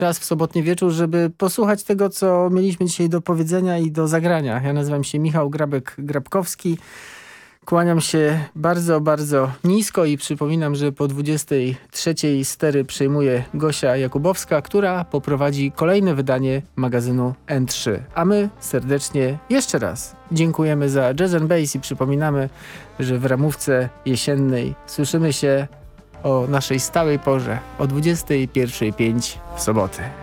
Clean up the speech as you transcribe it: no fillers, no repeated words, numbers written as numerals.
raz w sobotni wieczór, żeby posłuchać tego, co mieliśmy dzisiaj do powiedzenia i do zagrania. Ja nazywam się Michał Grabek-Grabkowski. Kłaniam się bardzo, bardzo nisko i przypominam, że po 23 stery przejmuje Gosia Jakubowska, która poprowadzi kolejne wydanie magazynu N3. A my serdecznie jeszcze raz dziękujemy za Jazz and Bass i przypominamy, że w ramówce jesiennej słyszymy się o naszej stałej porze o 21:05 w sobotę.